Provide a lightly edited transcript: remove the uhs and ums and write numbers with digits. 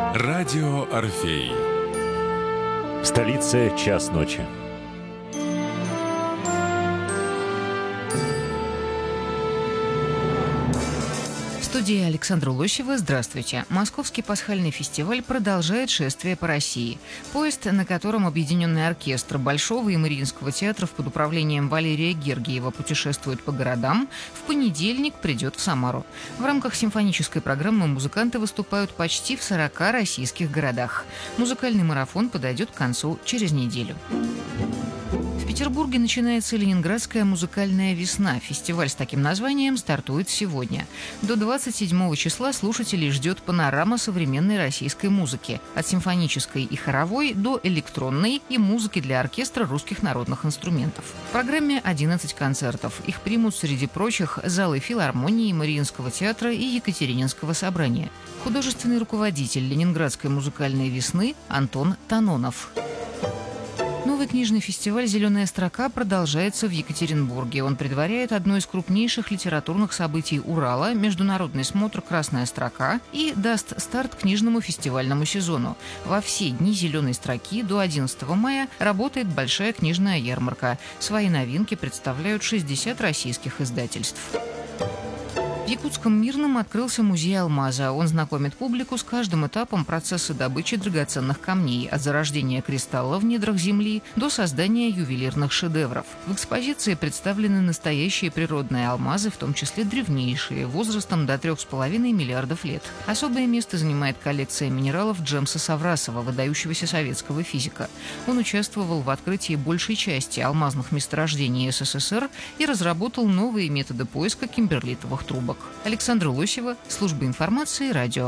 Радио Орфей. В столице час ночи. В студии Александра Лосева. Здравствуйте. Московский пасхальный фестиваль продолжает шествие по России. Поезд, на котором Объединенный оркестр Большого и Мариинского театров под управлением Валерия Гергиева путешествует по городам, в понедельник придет в Самару. В рамках симфонической программы музыканты выступают почти в 40 российских городах. Музыкальный марафон подойдет к концу через неделю. В Петербурге начинается Ленинградская музыкальная весна. Фестиваль с таким названием стартует сегодня. До 27 числа слушателей ждет панорама современной российской музыки. От симфонической и хоровой до электронной и музыки для оркестра русских народных инструментов. В программе 11 концертов. Их примут, среди прочих, залы филармонии, Мариинского театра и Екатерининского собрания. Художественный руководитель Ленинградской музыкальной весны Антон Танонов. Новый книжный фестиваль «Зеленая строка» продолжается в Екатеринбурге. Он предваряет одно из крупнейших литературных событий Урала – международный смотр «Красная строка» и даст старт книжному фестивальному сезону. Во все дни «Зеленой строки» до 11 мая работает большая книжная ярмарка. Свои новинки представляют 60 российских издательств. В Якутском Мирном открылся музей алмаза. Он знакомит публику с каждым этапом процесса добычи драгоценных камней, от зарождения кристалла в недрах Земли до создания ювелирных шедевров. В экспозиции представлены настоящие природные алмазы, в том числе древнейшие, возрастом до 3,5 миллиардов лет. Особое место занимает коллекция минералов Джемса Саврасова, выдающегося советского физика. Он участвовал в открытии большей части алмазных месторождений СССР и разработал новые методы поиска кимберлитовых трубок. Александра Лосева, служба информации, радио